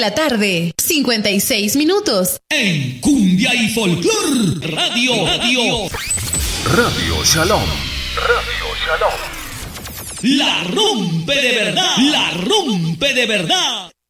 la tarde, 56 minutos. En Cumbia y Folclor, Radio Shalom. La rompe de verdad.